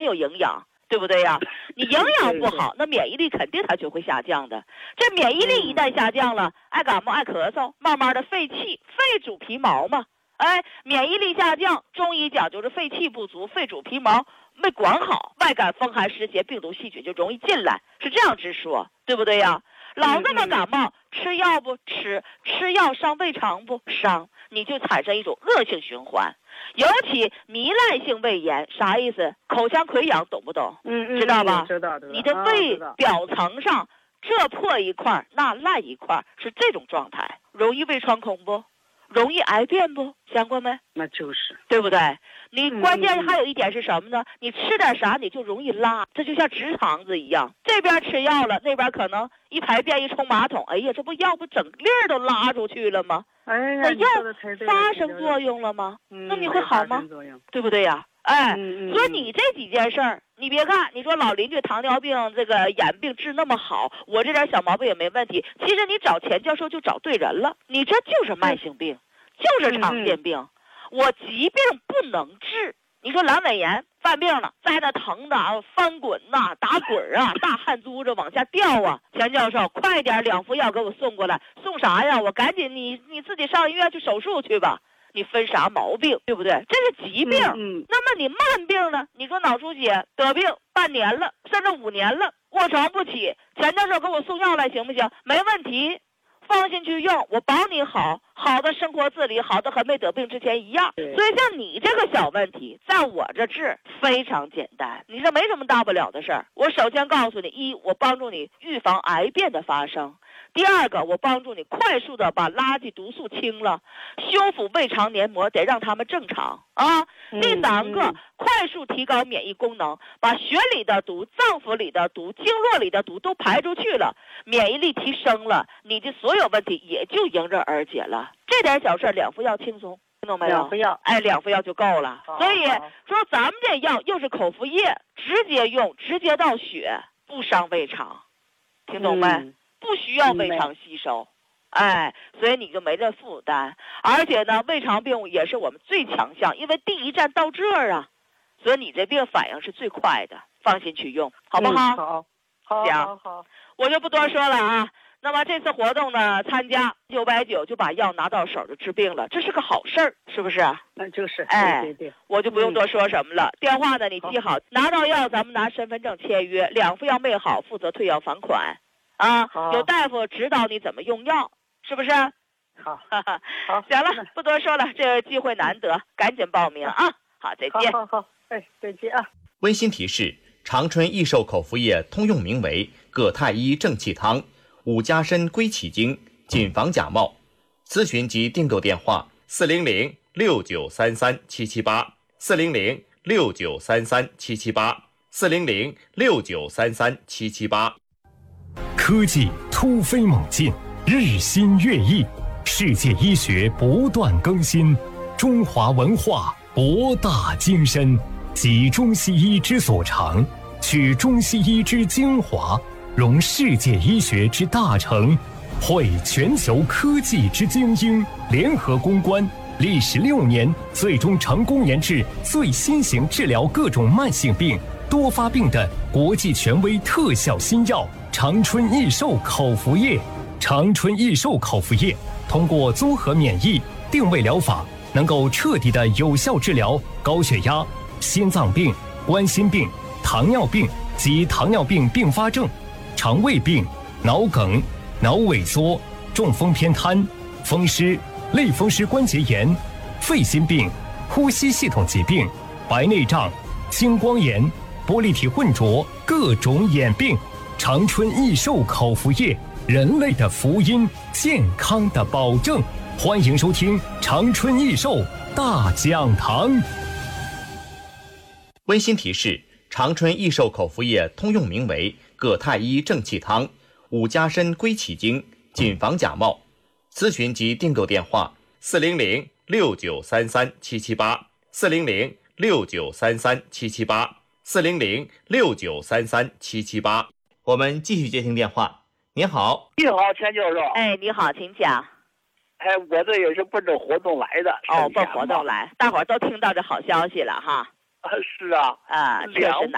有营养，对不对呀？你营养不好，那免疫力肯定它就会下降的。这免疫力一旦下降了，爱感冒爱咳嗽，慢慢的肺气，肺主皮毛嘛。哎，免疫力下降，中医讲就是肺气不足，肺主皮毛没管好，外感风寒湿邪病毒细菌就容易进来，是这样之说，对不对呀？老这么感冒，吃药不吃，吃药伤胃肠不伤，你就产生一种恶性循环。尤其糜烂性胃炎，啥意思？口腔溃疡，懂不懂？知道吧？ 知道。 你的胃表层上这破一块，那烂一块，是这种状态，容易胃穿孔不？容易癌变不？想过没？ 那就是， 对不对？你关键还有一点是什么呢？你吃点啥你就容易拉，这就像直肠子一样，这边吃药了，那边可能一排便一冲马桶，哎呀，这不药不整粒儿都拉出去了吗？ 哎呀， 那药发生作用了吗？那你会好吗？对不对呀？哎，所以你这几件事儿，你别看你说老邻居糖尿病这个眼病治那么好，我这点小毛病也没问题。其实你找钱教授就找对人了，你这就是慢性病，就是常见病。我疾病不能治，你说阑尾炎犯病了，在那疼的翻滚呐、打滚啊，大汗珠子往下掉啊。钱教授，快点2副药给我送过来，送啥呀？我赶紧你自己上医院去手术去吧。你分啥毛病，对不对？这是疾病。那么你慢病呢？你说脑出血得病半年了，甚至5年了，卧床不起，钱教授给我送药来行不行？没问题，放心去用，我保你好，好的生活自理，好的和没得病之前一样。所以像你这个小问题，在我这治非常简单，你这没什么大不了的事儿。我首先告诉你，一，我帮助你预防癌变的发生。第二个，我帮助你快速的把垃圾毒素清了，修复胃肠黏膜，得让它们正常啊。第三个，快速提高免疫功能，把血里的毒、脏腑里的毒、经络里的毒都排出去了，免疫力提升了，你的所有问题也就迎刃而解了。这点小事2副药轻松，听懂没有？2副药，哎，2副药就够了。所以说咱们这药又是口服液，直接用，直接到血，不伤胃肠，听懂没？不需要胃肠吸收，哎，所以你就没这负担。而且呢，胃肠病也是我们最强项，因为第一站到这儿啊，所以你这病反应是最快的，放心去用，好不好？ 好， 我就不多说了啊。那么这次活动呢，参加990就把药拿到手就治病了，这是个好事儿，是不是？ 那就是， 哎，对，我就不用多说什么了。电话呢，你记好，拿到药咱们拿身份证签约，2副药没好，负责退药返款。啊，有大夫指导你怎么用药，是不是？ 好， 行了，不多说了，这个机会难得，赶紧报名啊！好，再见。 好，哎，再见啊！ 温馨提示：长春益寿口服液通用名为葛太医正气汤、五加参归气经，谨防假冒。咨询及订购电话：400-6933-778，400-6933-778，400-6933-778。 科技突飞猛进，日新月异，世界医学不断更新，中华文化博大精深，集中西医之所长，取中西医之精华，融世界医学之大成，汇全球科技之精英，联合攻关，历时6年，最终成功研制最新型治疗各种慢性病、多发病的国际权威特效新药长春益寿口服液。长春益寿口服液通过综合免疫定位疗法，能够彻底的有效治疗高血压、心脏病、冠心病、糖尿病及糖尿病并发症、肠胃病、脑梗、脑萎缩、中风偏瘫、风湿、类风湿关节炎、肺心病、呼吸系统疾病、白内障、青光眼、玻璃体混浊各种眼病。长春益寿口服液，人类的福音，健康的保证。欢迎收听长春益寿大讲堂。 温馨提示：长春益寿口服液通用名为葛太医正气汤、五加参归气经，谨防假冒。咨询及订购电话：400-6933-778，400-6933-778，400-6933-778。我们继续接听电话。您好。 你好，钱教授。 哎，你好，请讲。 哎，我这也是奔着活动来的。 奔活动来，大伙儿都听到这好消息了哈。 是啊。 确实难。